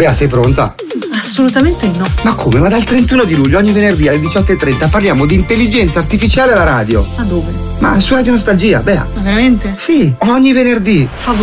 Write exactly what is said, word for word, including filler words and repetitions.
Bea, sei pronta? Assolutamente no. Ma come? Ma dal trentuno di luglio ogni venerdì alle diciotto e trenta parliamo di intelligenza artificiale alla radio. Ma dove? Ma su Radio Nostalgia, Bea. Ma veramente? Sì, ogni venerdì. Favoloso.